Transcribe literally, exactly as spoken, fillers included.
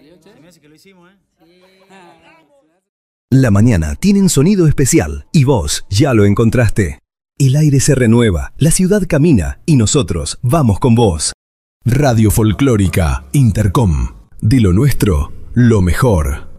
Se me hace que lo hicimos, ¿eh? La mañana tiene un sonido especial y vos ya lo encontraste. El aire se renueva, la ciudad camina y nosotros vamos con vos. Radio Folclórica Intercom. De lo nuestro, lo mejor.